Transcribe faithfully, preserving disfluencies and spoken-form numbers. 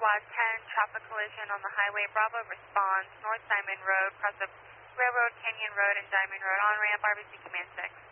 Squad ten, traffic collision on the highway. Bravo response, North Diamond Road, cross of Railroad, Canyon Road, and Diamond Road. On ramp, R B C Command six.